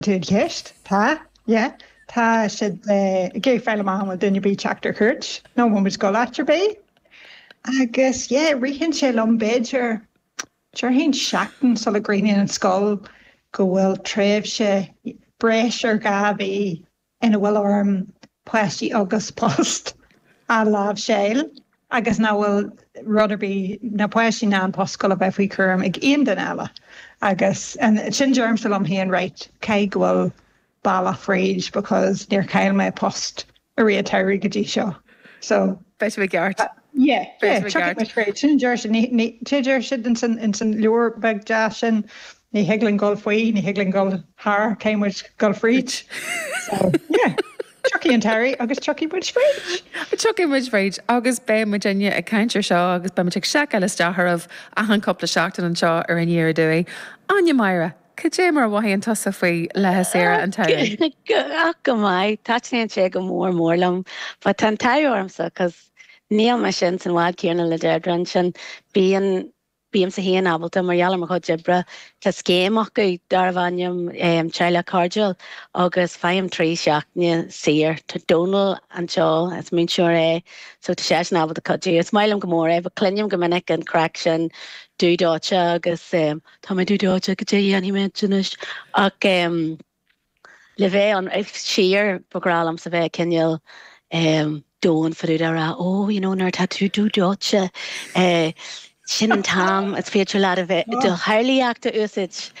Tú ceist tá tá si gé feile má dunne bí teachtar chuirt nó mu go látar bé agus rihann sé lom béidir Tuair hín seachtain sa le Greene an sscoil go bhfuil tréimh se breis ar gabhí ina bhfuil orm poistí agus post a lámh séil agus ná bhfuil ruderbí na poistí ná an postcoil a bheith faoi chum ag aon den eile agus an sin germ se lom híon right cé gohfuil balla fríd because níor céil mé post a riadteirí go dtí seo so Beit mé geart. Tiidir si in san leor bag de sin ní heglann gol faoi ní heglann gol haar céimmuid gol fríd Chucky an Terry agus Chucky Bridge Fridge. Chucky Bridge Fridge agus bé Virginia a counter seo agus be teag seach eile dearmh a an coppla seachtain an seo ar an dhéar dúi. Anya Myra, Cé mar bhaíonn tosa faoi lethe séra an tair? Go maiid, táitníonn sé go mórlam, ba tan tairmsa cos níl me sin san bhád céarna le deirdran sin bíam sa híon ábalta marhealar mar chud dibre tá scéamach go dar bhainm treile cardúil agus féim trí seachne sir tá Donal an seo as mín seúr é so tá sé an ábalta codú. Is mailam go mór é, ba clinim go minic an crack sin dúdáte agus tá mé dúdáte go dé aní mentionis ach le bheith an siar bográlam sa bheith cinneal dóin faú ra nar tá tú dúdáte sin an tam it's féidir le a bheith do hairlíachta úsid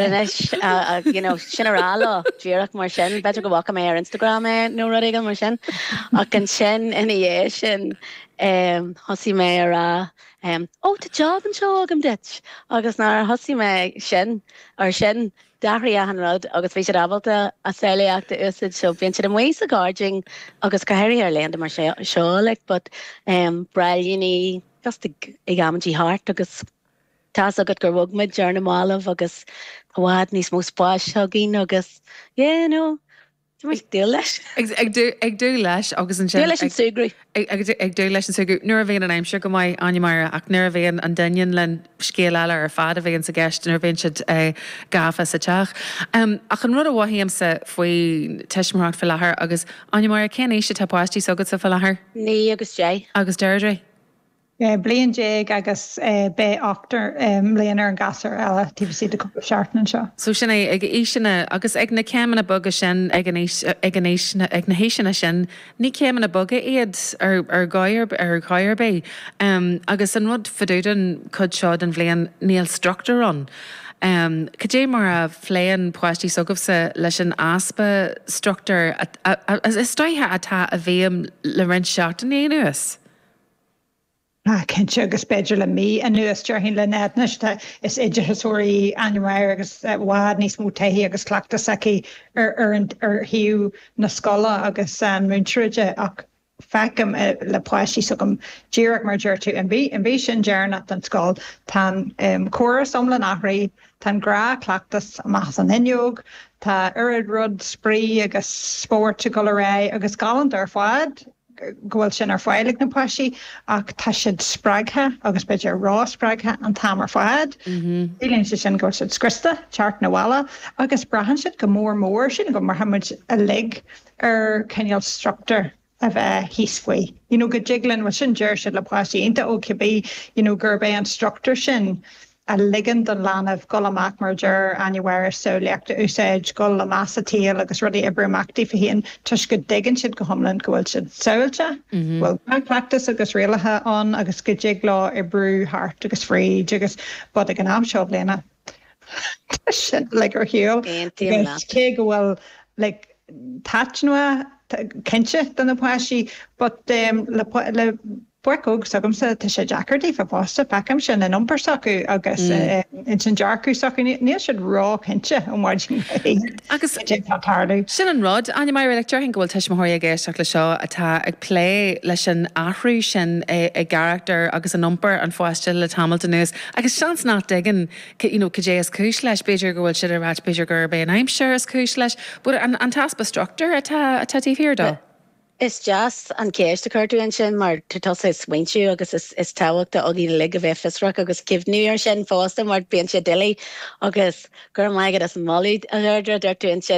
sin arála dúach mar sin beidir go bhacha mé ar Instagram nó ruige mar sin ach an sin ina dhé sin hosí mé ará tá job an seo agam dit agus ná hosí mé sin ar sin dahraí a an rud agus bhí sé abalta a céalaachta úsid so bhíonn siad an mhuios a garding agus gohéirí ar leanda mar seola but brailíní just ag amtí hart agus tá agad gur bhogmid dearna málah agus bhád níos mó spáis thuginn agus dú leis. Ag dú leis agus an sin. Dú leis an sugraí. Ag dú leis an sugraí. Nuair a bhíon an aimseir go maiid Anya Myra ach nuair a bhíon an dainn len scéal eile ar fad a bhíon sa gceist nuair a bhíon siad gafa sa teach. Ach an rud a bhhaíamsa faoi teismaracht fi láthair agus Anya Myra cén éiste tá páistí sogad sa fi láthair? Ní agus dé. Agus Deirdre? Blian déag agus bé achtar léanaar an gasar eile tíbsí de cúpla seaartnan seo. So sinna ag éisina agus ag na ceamana buga sin ag na héisina sin ní ceamana buga iad ar gaiir bé agus an rud faúdan chud seo an bhléon níl structarón. Cadé mar a phléan poistí sogabhsa leis an aspa structar is stoithe atá a bhéam le rint seachtain éanúas? Kense agus beidir le mí a nuas tearhín le netneiste is idirthasóirí animair agus bhád níos mú taí agus cleachta saci ar hiú na scola agus an múntruide ach fecam le poistí sogam díreach mar dúirtú an bhí sin dearnat an scáil tá choras omlan ahraí tá gra cleachtas amachchas an inneog tá urid rud sprí agus spórt go ré agus galant ar fád gohfuil sin ar fáilig na poistí ach tá siad spreagthe agus beidir rá spreagthe an tam ar fád. Íonn si sin go siad scrista teart na bhla agus brahan siad go mór sin go marhamid a lig ar ceal structar a bheith híosfuoi. Go jiglann wa sin deir siad le poistí inta ó cibí gur bé an structar sin a ligand an lánamh go amach mar deir anhhair so leachta úsáid go le massa tíal agus rudí ibriachtaí fahéon tuis go digann siad go thomlann go bhfuil siad saoilte. Bhfuil practas agus réalathe an agus go diglá i brú hart agus fríd agus bud ag an am seo léna. Sin le gur hiúil. Cé go bhfuil le tat nua kense den na poistí, but le Buircóg sagamsa tá sé Jackartí fa pásta pecam sin an umpar sacu agus in sin dearcú sacu níl siad rá cinse an bhaid agus tátarú. Sin an rud Anya Myra le tearthainn go bhfuil teismthirí a ggéisteach le seo atá ag plé leis an athrú sin ag charachtar agus an umpar an fáiste le tamil den nús agus seans ná digan cé is cúis leis beidir go bhfuil siad a ráit beidir gur bé an aimseir is cúis leis bud an taspa structar atá tíhhirdá. Is just an céist a chuirú sin mar tutá sé swinú agus is táhachtta a gí le a bheith fisra agus cibhnúar sin fásta mar bíon sé dilí agus gur maigad as molí a deirdre deirú